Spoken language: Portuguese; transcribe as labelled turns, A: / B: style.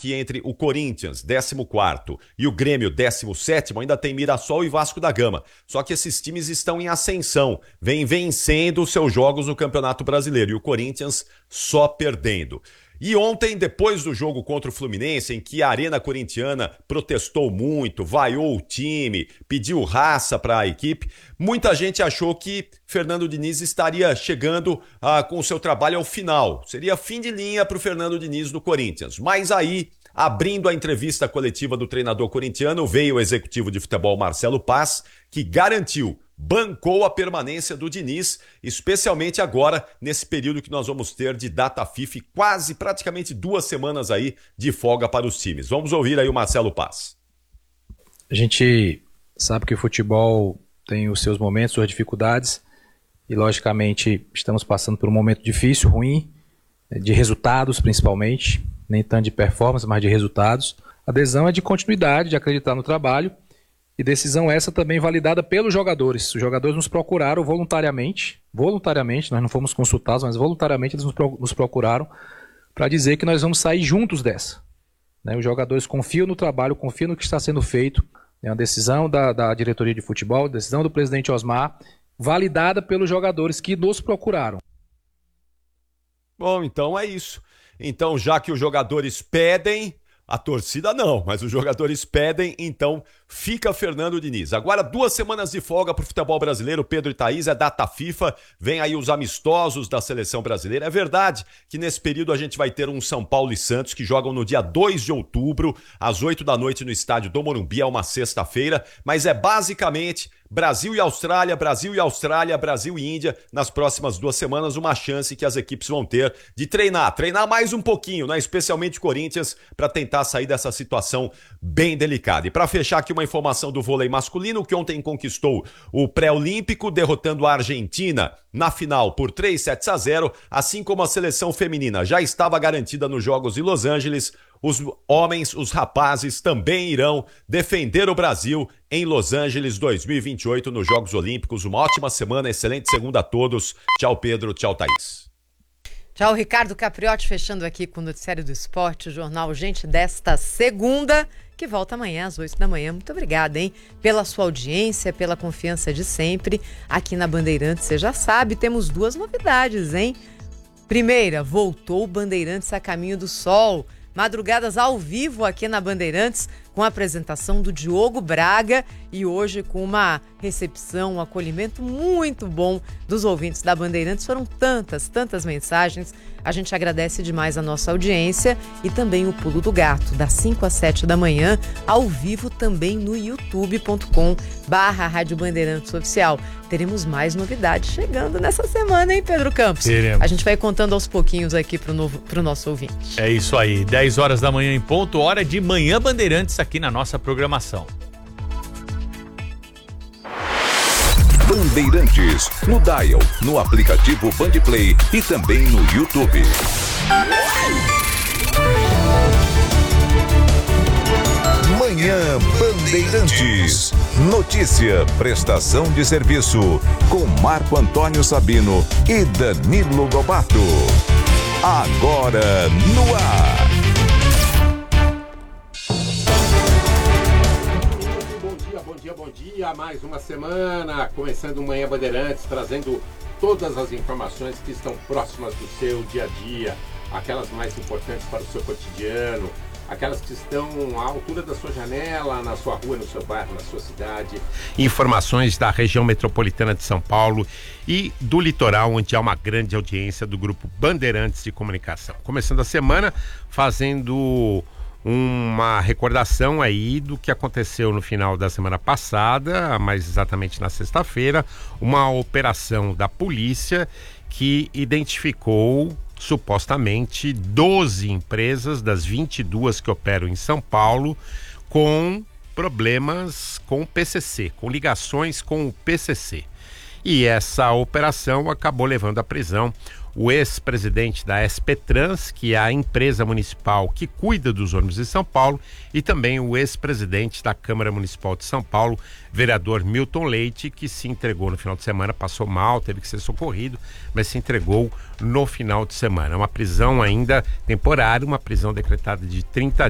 A: que entre o Corinthians, 14º, e o Grêmio, 17º, ainda tem Mirassol e Vasco da Gama. Só que esses times estão em ascensão, vêm vencendo os seus jogos no Campeonato Brasileiro e o Corinthians só perdendo. E ontem, depois do jogo contra o Fluminense, em que a Arena Corintiana protestou muito, vaiou o time, pediu raça para a equipe, muita gente achou que Fernando Diniz estaria chegando com o seu trabalho ao final. Seria fim de linha para o Fernando Diniz do Corinthians. Mas aí, abrindo a entrevista coletiva do treinador corintiano, veio o executivo de futebol Marcelo Paz, que bancou a permanência do Diniz, especialmente agora, nesse período que nós vamos ter de data FIFA e praticamente 2 semanas aí de folga para os times. Vamos ouvir aí o Marcelo Paz.
B: A gente sabe que o futebol tem os seus momentos, suas dificuldades, e logicamente estamos passando por um momento difícil, ruim, de resultados principalmente, nem tanto de performance, mas de resultados. A adesão é de continuidade, de acreditar no trabalho, e decisão essa também validada pelos jogadores. Os jogadores nos procuraram voluntariamente, nós não fomos consultados, mas voluntariamente eles nos procuraram para dizer que nós vamos sair juntos dessa. Os jogadores confiam no trabalho, confiam no que está sendo feito. É uma decisão da diretoria de futebol, decisão do presidente Osmar, validada pelos jogadores que nos procuraram.
A: Bom, então é isso. Então, já que os jogadores pedem, a torcida não, mas os jogadores pedem, então fica Fernando Diniz. Agora 2 semanas de folga para o futebol brasileiro, Pedro e Thaís, é data FIFA, vem aí os amistosos da seleção brasileira. É verdade que nesse período a gente vai ter um São Paulo e Santos que jogam no dia 2 de outubro, às 8 da noite no estádio do Morumbi, é uma sexta-feira, mas é basicamente Brasil e Austrália, Brasil e Índia, nas próximas 2 semanas, uma chance que as equipes vão ter de treinar mais um pouquinho, né? Especialmente o Corinthians, para tentar sair dessa situação bem delicada. E para fechar aqui uma informação do vôlei masculino, que ontem conquistou o pré-olímpico, derrotando a Argentina na final por 3-0, assim como a seleção feminina já estava garantida nos Jogos de Los Angeles. Os homens, os rapazes, também irão defender o Brasil em Los Angeles 2028 nos Jogos Olímpicos. Uma ótima semana, excelente segunda a todos. Tchau, Pedro. Tchau, Thaís.
C: Tchau, Ricardo Capriotti, fechando aqui com o Noticiário do Esporte, o Jornal Gente desta segunda, que volta amanhã às 8 da manhã. Muito obrigada, hein? Pela sua audiência, pela confiança de sempre aqui na Bandeirantes. Você já sabe, temos 2 novidades, hein? Primeira, voltou o Bandeirantes a Caminho do Sol. Madrugadas ao vivo aqui na Bandeirantes, com a apresentação do Diogo Braga e hoje com uma recepção, um acolhimento muito bom dos ouvintes da Bandeirantes. Foram tantas mensagens. A gente agradece demais a nossa audiência e também o Pulo do Gato, das 5 às 7 da manhã, ao vivo também no youtube.com/Rádio Bandeirantes Oficial. Teremos mais novidades chegando nessa semana, hein, Pedro Campos?
D: Teremos.
C: A gente vai contando aos pouquinhos aqui pro nosso ouvinte.
D: É isso aí, 10 horas da manhã em ponto, hora de Manhã Bandeirantes aqui na nossa programação.
E: Bandeirantes, no dial, no aplicativo Bandplay e também no YouTube. Manhã Bandeirantes. Notícia, prestação de serviço, com Marco Antônio Sabino e Danilo Lobato. Agora no ar.
F: Bom dia, mais uma semana, começando o Manhã Bandeirantes, trazendo todas as informações que estão próximas do seu dia a dia, aquelas mais importantes para o seu cotidiano, aquelas que estão à altura da sua janela, na sua rua, no seu bairro, na sua cidade. Informações da região metropolitana de São Paulo e do litoral, onde há uma grande audiência do grupo Bandeirantes de Comunicação. Começando a semana, fazendo uma recordação aí do que aconteceu no final da semana passada, mais exatamente na sexta-feira, uma operação da polícia que identificou supostamente 12 empresas das 22 que operam em São Paulo com problemas com o PCC, com ligações com o PCC. E essa operação acabou levando à prisão o ex-presidente da SP Trans, que é a empresa municipal que cuida dos ônibus de São Paulo, e também o ex-presidente da Câmara Municipal de São Paulo, vereador Milton Leite, que se entregou no final de semana, passou mal, teve que ser socorrido, mas se entregou no final de semana. Uma prisão ainda temporária, uma prisão decretada de 30